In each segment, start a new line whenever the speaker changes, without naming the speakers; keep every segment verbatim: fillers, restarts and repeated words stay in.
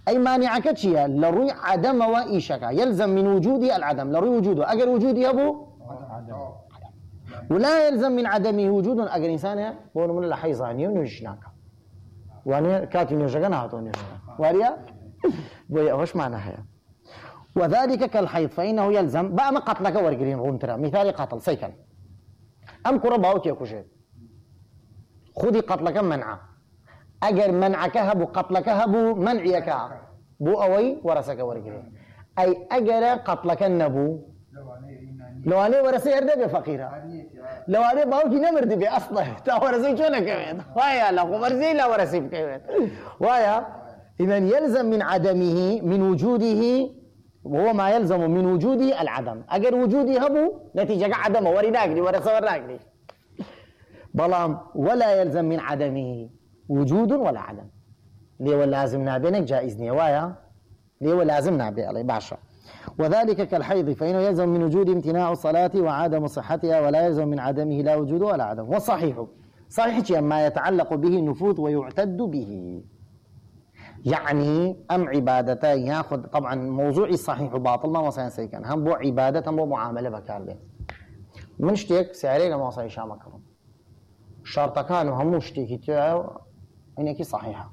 أي مانعك تشيا لروي عدم وإيشك يلزم من وجوده العدم لروي وجوده أجر وجوده أبو عدم. ولا يلزم من عدمه وجود أجر إنسان بون من الحيزاني ونجناك وأنا كاتب نجنا هاتون نجنا واريا بوي وش معناها هي وذلك كالحيض فإنه يلزم بقى ما قتلك ورجلين غون ترى مثال قتل سيكن أم كرباوك يا كوشيد خذي قتلك منعه أجر منعك هبو قتلك هبو منعيك بو أوي ورسك ورجلين أي أجر قتلك النبو لو أنا ورثي هرده بفقيرة لو أنا باوكي نمرد بي أصلا تا ورثي شو نكمل وايا لا ورثي لا ورثي بكمل وايا إذا يلزم من عدمه من وجوده وهو ما يلزم من وجوده العدم أجر وجودي هبو نتيجة عدمه وريناقلي ورثي ورناقلي بلام ولا يلزم من عدمه وجود ولا عدم ليه ولازم نابينك جائزني وايا ليه ولازم نابي الله باشا وذلك كالحيض فإنه يلزم من وجود امتناع الصلاة وعدم صحتها ولا يلزم من عدمه لا وجود ولا عدم والصحيح صحيح ما يتعلق به النفوذ ويعتد به يعني أم عبادته ياخذ طبعا موضوع الصحيح باطل ما وصين سيكن هم بو عبادة هم بو معاملة بكاربين من اشتيك سعرين ما وصي شامك شرط كانوا هم اشتيك إنك صحيحة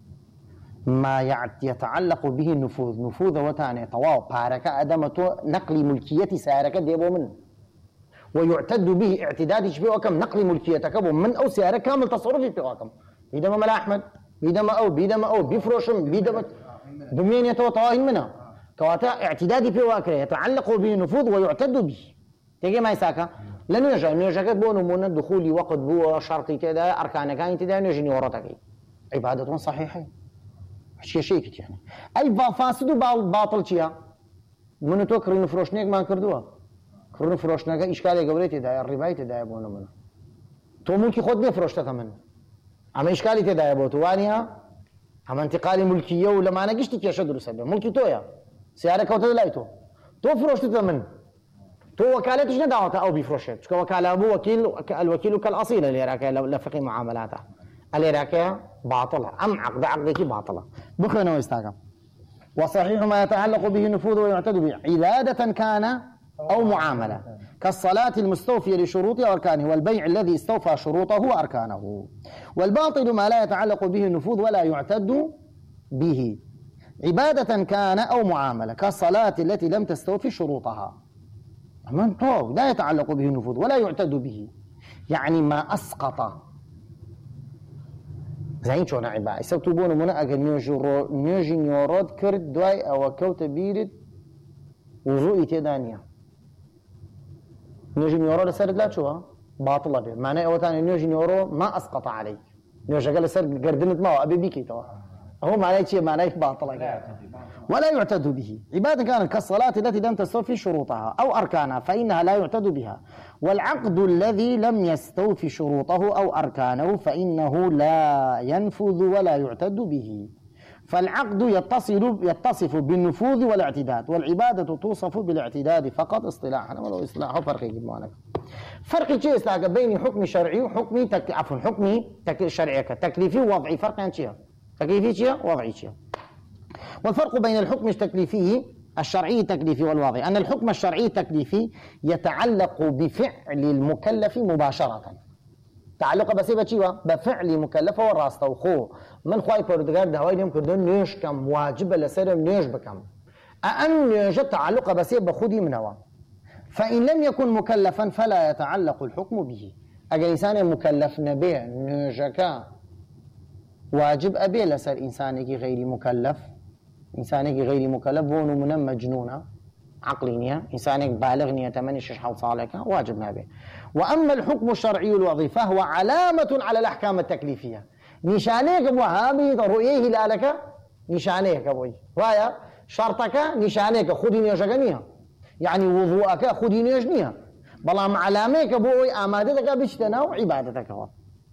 ما يتعلق به النفوذ نفوذ وتاني طواو بارك أدمته نقل ملكية سيارك ديبو من ويعتد به اعتداد بوكم نقل ملكيتك من أو سيارك كامل تصرفي بوكم بيدما ملا أحمد بيدما أو بيدما أو بيفروشم بيدما بمين يتوطواهن منها كواتا اعتدادي بوكره يتعلق به النفوذ ويعتد به تيجي ما يساكا لأنه يجا نيجا بونو من دخولي وقت بو شرطي تدا أركان كان تدا نيجي ورطك عبادة صحيحة شيء شيء كت يعني أي فاسد وباطل شيء منو تو كرين فروشنيك ما كردوها كرين فروشنيك إشكالي قولتي ده الرباية ده يبونه منه تو ممكن خدني فروشتك منه أما إشكالي ده يبوتو وانيها أما انتقالي ملكية ولا ما أنا قشتك يا شدر سبب ملكي تو يا سيارة كوتا لايتو تو فروشتك منه تو وكالتش ندعوتها أو بيفروشت شكو وكالة أبو وكيل الوكيل كالأصيل اللي راكي لفقي معاملاته اللي راكي باطلة أم عقد عقدك باطلة بخنا ويستاقم وصحيح ما يتعلق به النفوذ ويعتد به عبادة كان أو معاملة كالصلاة المستوفية لشروطها وأركانه والبيع الذي استوفى شروطه وأركانه والباطل ما لا يتعلق به النفوذ ولا يعتد به عبادة كان أو معاملة كالصلاة التي لم تستوفي شروطها من طوق لا يتعلق به النفوذ ولا يعتد به يعني ما أسقط زين شو نعبا يسوتوا بونه منا أجل نيجي نيجي نيورد كرد دواي أو كوت بيرد وضوء تدانية نيجي نيورد سرد لا شو باطلة به معناه أو ثاني نيجي نيورو ما أسقط عليك نيجي قال سرد قردنت ما أبي بيكي توا هو معناه شيء معناه باطلة ولا يعتد به عبادة كانت كالصلاة التي لم تستوفي شروطها أو أركانها فإنها لا يعتد بها والعقد الذي لم يستوفي شروطه أو أركانه فإنه لا ينفذ ولا يعتد به فالعقد يتصل يتصف بالنفوذ والاعتداد والعبادة توصف بالاعتداد فقط اصطلاحا ولو اصطلاحه فرق يجب فرق شيء استاق بين حكم شرعي وحكم تك... عفوا حكم تك... شرعي تكليفي ووضعي فرق عن شيء تكليفي شيء ووضعي شيء والفرق بين الحكم التكليفي الشرعي التكليفي والوضعي أن الحكم الشرعي التكليفي يتعلق بفعل المكلف مباشرة تعلق بسيبة شيء بفعل مكلف والراس توخو من خواهي بردقار دهواي نيم كردون نيش كم واجب لسرم نيش بكم أن نيش تعلق بسيبة خودي منوا فإن لم يكن مكلفا فلا يتعلق الحكم به أجل إنسان مكلف نبيه نيشكا واجب أبي لسر إنسانك غير مكلف إنسانك غير مكلف بونو من مجنونة عقلينية إنسانك بالغ نية ثمانية شش حول صالك واجب ما به وأما الحكم الشرعي الوظيفي فهو علامة على الأحكام التكليفية نشانيك أبو هابي رؤيه هلالك نشانيك أبوي ويا شرطك نشانيك خذي نيجنيها يعني وضوءك خذي نيجنيها بلام علاميك أبوي آمادتك بجتنا وعبادتك هو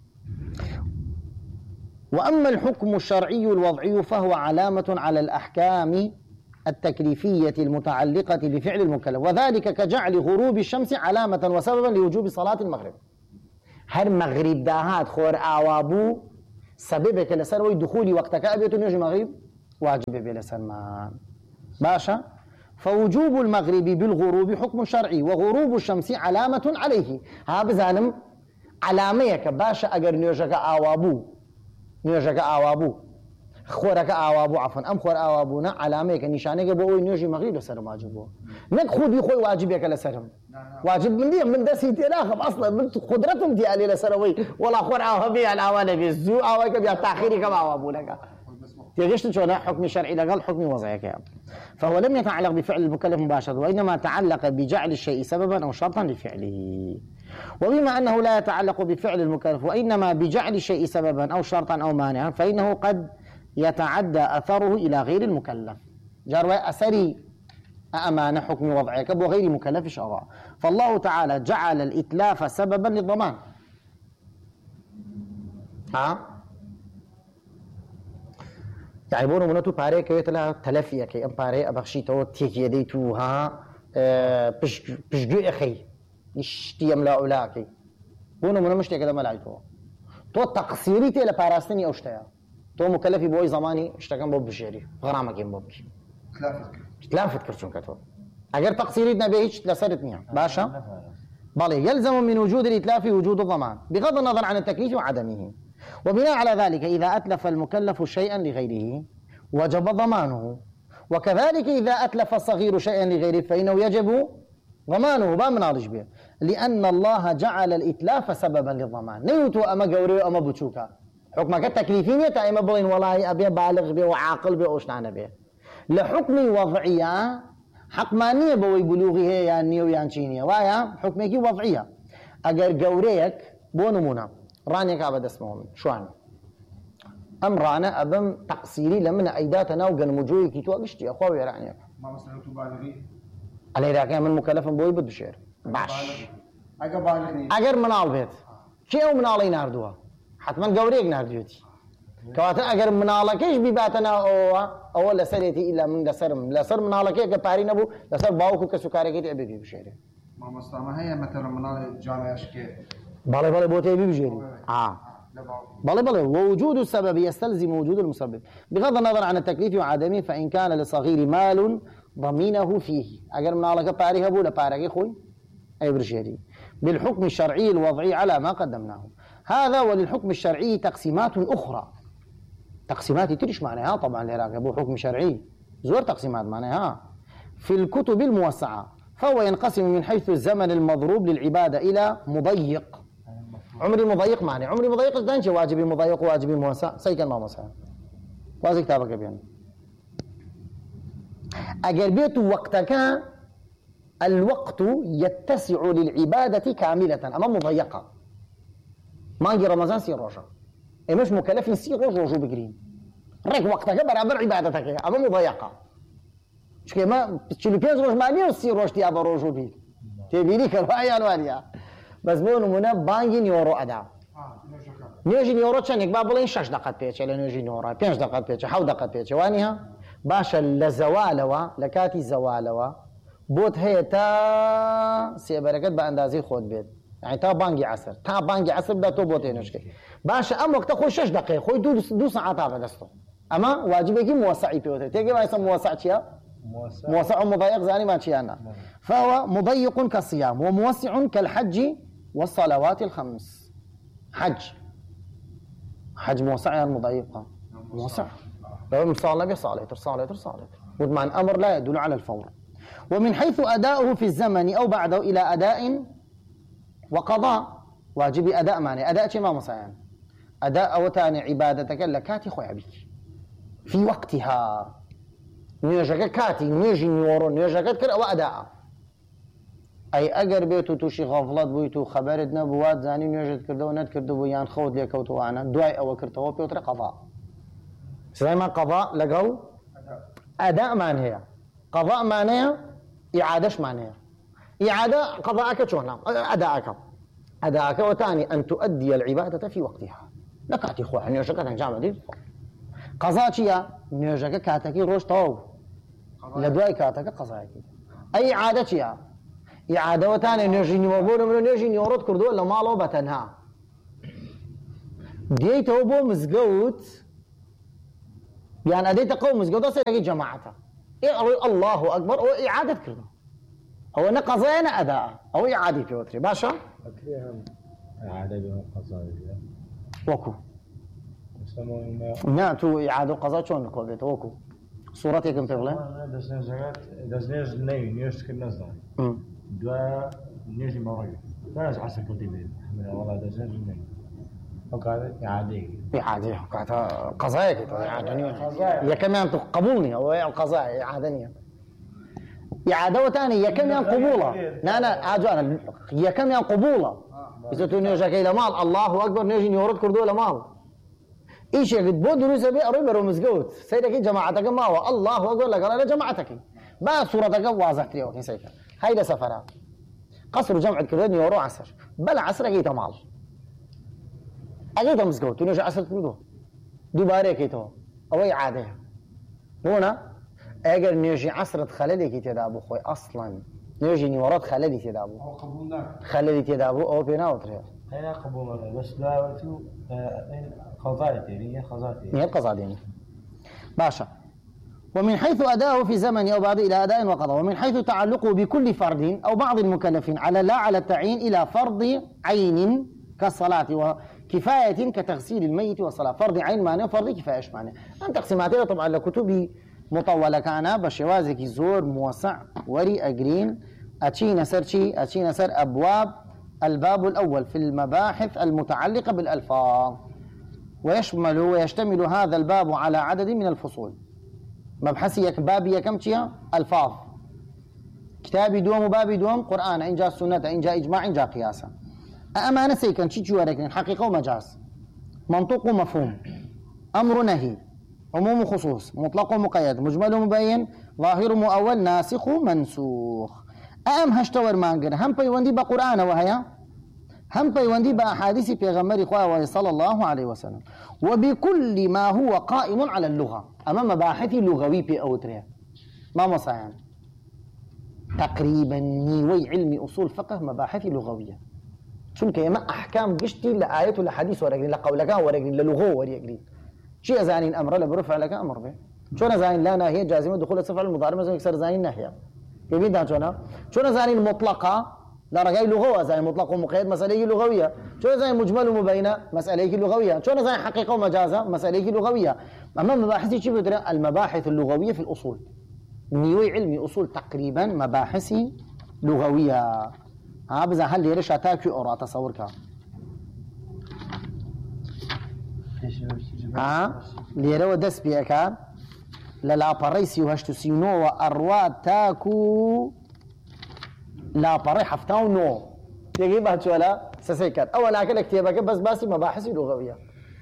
وأما الحكم الشرعي الوضعي فهو علامة على الأحكام التكليفية المتعلقة بفعل المكلف وذلك كجعل غروب الشمس علامة وسببا لوجوب صلاة المغرب هر مغرب داهات خور آوابو سببك لسروي دخولي وقتك أبيت نيجي مغرب واجب بلا سلمان باشا. فوجوب المغرب بالغروب حكم شرعي وغروب الشمس علامة عليه. ها بزانم علاميك باشا اگر نيوجك آوابو نيوجك آوابو خورك آوابو عفوا ام خور آوابونا علاميك نشانيك بو نيوجي مغرب لسرم واجبو نك خودي خوي واجبك لسرم واجب من دي من دسي تلاخب اصلا من قدرتهم دي علي لسروي ولا خور آوابي الآوانة بالزو آواك بيا تاخيري كما آوابو لك تيجيش شو حكم شرعي لقال حكم وضعي. فهو لم يتعلق بفعل المكلف مباشرة وإنما تعلق بجعل الشيء سببا أو شرطا لفعله. وبما أنه لا يتعلق بفعل المكلف وإنما بجعل الشيء سببا أو شرطا أو مانعا فإنه قد يتعدى أثره إلى غير المكلف. جار أثري أمانة حكم وضعك وغير مكلف شرعا. فالله تعالى جعل الإتلاف سببا للضمان. ها يعني بونو منو تو باري كويت لا تلفيه كي ام باري ابخشي تو تيكي ديتو ها بش بشجو اخي نشتي ام لا اولاكي بونو منو مشتي كذا ملايتو تو تقصيري تي لباراستني اوشتيا تو مكلفي بوي زماني اشتكم بو بشيري غرامك يم بوبكي تلافت تلافت كرتون كتو اگر تقصيري نبي هيك لسرتني باشا بالي يلزم من وجود الاتلاف وجود الضمان بغض النظر عن التكليف وعدمه. وبناء على ذلك إذا أتلف المكلف شيئا لغيره وجب ضمانه وكذلك إذا أتلف الصغير شيئا لغيره فإنه يجب ضمانه با مناضج به لأن الله جعل الإتلاف سببا للضمان نيوتو أما قوري أما بوشوكا حكمك التكليفية تأيما بوين والله أبي بالغ به وعاقل به وشنعنا به لحكم وضعية حقمانية بوي بلوغي هي يعني ويانشينية ويا حكمك وضعية أجر قوريك بونمونا رانيك أبد اسمهم شوان أم رانا أبم تقصيري لمن أيداتنا وقن مجوي كي توقشتي أخوي رانيك
ما مثلا تبالغي
على راكي من مكلف بوي بدشير باش
أجر بالغني
أجر منال بيت شيء أو منالي ناردوها حتما قوريك نارديوتي كواتا أجر منالكيش بباتنا أو أو لسريتي إلا من لسرم لسر منالكي كباري نبو لسر باوكو كسكاري كي أبي بشير
ما مثلا هي مثلا منال جامع أشكال
بالي بالي بوتي بيجري اه بالي بالي ووجود السبب يستلزم وجود المسبب بغض النظر عن التكليف وعدمه فإن كان للصغير مال ضمينه فيه أجر من على كباري هبو لبارك خوي أي برشيري بالحكم الشرعي الوضعي على ما قدمناه. هذا وللحكم الشرعي تقسيمات أخرى تقسيمات تريش معناها طبعا العراق أبو حكم شرعي زور تقسيمات معناها في الكتب الموسعة فهو ينقسم من حيث الزمن المضروب للعبادة إلى مضيق. عمري مضيق معني عمري مضيق دانشي واجبي مضيق واجبي موسع سيك الله مسا واجب كتابك بيان أجر بيت وقتك الوقت يتسع للعبادة كاملة أما مضيقة ما يجي رمضان سي روجا مش مكلف سي روج روجو بقرين ريك وقتك برابر عبادتك أما مضيقة شكي ما تشيلو بيز روج معني وسي روج تي أبا روجو بي تبيني كروايا الواليا بس بونو منا بانجي نيورو أدا نيوجي نيورو چنك بابلين شش دقات بيتش على نيوجي نيورو بينش دقات بيتش حو دقات بيتش وانيها باشا لزوالوا لكاتي زوالوا بوت هي تا سي بركت باندازي خود بيت يعني تا بانجي عصر تا بانجي عصر بدا تو بوتينوشكي باشا ام وقت خو شش دقيقه خو دو دو ساعات بدستو اما واجبك موسعي بيوت تيجي ما يسمى موسع تشيا موسع موسع مضيق زاني ما تشيانا فهو مضيق كالصيام وموسع كالحج والصلوات الخمس. حج حج موسع يعني مضيقة موسع لو مصالة بصالة ترصالة ترصالة وضمان أمر لا يدل على الفور. ومن حيث أداؤه في الزمن أو بعده إلى أداء وقضاء واجب أداء معنى أداء شيء ما مسايان أداء أو تاني عبادتك لكاتي خويا بك في وقتها نيجاك كاتي نيجي نيورو نيجاك كر أو أداء أي أجر بيتو توشي غفلت بيتو خبرت نبوات زاني نيجت كردو نت كردو بيان خود ليك كوتو أنا دواي أو كرتو بيوتر قضاء زي ما قضاء لقوا أداء معناها قضاء معناها إعادة معناها إعادة قضاءك شونا أداءك أداءك وتاني أن تؤدي العبادة في وقتها لكاتي خوح نيجاك تنجام دي قضاء شيا نيجاك كاتكي روش طاو لدواي كاتك قضاء أي إعادة شيا إعادة وتاني نيجي نيوبور من نيجي نيورد كردو ولا مالو بتنها ديتو بو مزقوت يعني أديت قوم مزقوطة سيدك جماعته إيه الله أكبر أو إعادة كرده هو نقضينا أداء أو إعادة في وتري باشا
أكريهم إعادة بهم قصائد
وكو
يسمون
ناتو إعادة قضاء شون نقول وكو صورتي كم تغلى
دزنيج زغات دزنيج ني نيوش كنا زمان دوا نيجي مريض فاز عسل كتيبين من والله دزنيج ني وقال إعادة
إعادة قاعد قضاء كده إعادة يا كمان قبولني أو القضاء إعادة إعادة وثاني يا كم ين قبولة لا لا عجانا يا كم ين قبولة إذا تنيجا كيلا مال الله أكبر نيجي نورد كردو لمال إيش يقد بود روسا بي أروي برو مزقوت سيدك جماعتك ما هو الله أكبر لك أنا جماعتك با صورتك واضح تريوك سيدك هيدا سفرات قصر جمع كردو يورو عسر بلا عسر أجيت مال أجيت مزقوت تنيجا عسر كردو دوباره كيتو أو إعادة هنا اگر نيجي عصرت خلدي كي تدابو خوي اصلا نيجي نورات خلدي تدابو
او قبولنا
خلدي تدابو او بينا وتري
هنا قبول بس لا تو قضايا هي قضايا
هي القضاء ديني باشا ومن حيث أداه في زمن أو بعد إلى أداء وقضاء ومن حيث تعلقه بكل فرد أو بعض المكلفين على لا على التعيين إلى فرض عين كالصلاة وكفاية كتغسيل الميت والصلاة فرض عين معناه وفرض كفاية ايش معناه أن تقسيماتها طبعا لكتب مطولة كان بشوازك زور موسع وري أجرين أتشين سرشي أتشين سر أبواب الباب الأول في المباحث المتعلقة بالألفاظ ويشمل ويشتمل هذا الباب على عدد من الفصول مبحثي بابي كم تيا ألفاظ كتابي دوم وبابي دوم قرآن إن جاء سنة إن جاء إجماع إن جاء قياسا أمانة سيكن شي جوارك حقيقة ومجاز منطق ومفهوم أمر نهي عموم خصوص مطلق ومقيد مجمل ومبين ظاهر مؤول ناسخ منسوخ أم هشتور مانجر هم بيوندي بقرآن وهيا هم بيوندي بأحاديث پیغمبر خواه صلى الله عليه وسلم وبكل ما هو قائم على اللغة أمام مباحث لغوي في أوتريا ما مصايان تقريبا نيوي علم أصول فقه مباحث لغوية شنك يما أحكام قشتي لآية لحديث ورقلين لقولك ورقلين للغو ورقلين شيء زانين أمر له برفع لك أمر به شون زانين لا ناهية جازمة دخول الصفة المضارع مثلا يكسر زانين ناهية كيف ده شون شون زانين مطلقة لا رجاي لغوة زانين مطلق ومقيد مسألة لغوية شون زانين مجمل ومبينة مسألة لغوية شون زانين حقيقة ومجازة مسألة لغوية أما مباحث شيء بدري المباحث اللغوية في الأصول نيوي علمي أصول تقريبا مباحث لغوية ها بزا هل يرش أتاكي أورا تصورك ها ليرو دس بيكار للا بريسي وهشتو سينو وأرواد تاكو لا بري حفتاو نو يجيبها شولا سسيكات أولا أكل اكتبك بس باسي مباحث لغوية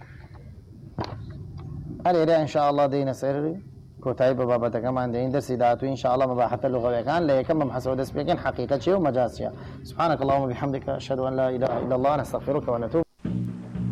هل إن شاء الله دينا سيري كوتاي بابا كمان دين درسي داتو إن شاء الله مباحث اللغوية كان ليكم مبحث ودس بيكين حقيقة شيء ومجاز شيء سبحانك اللهم وبحمدك أشهد أن لا إله إلا الله نستغفرك ونتوب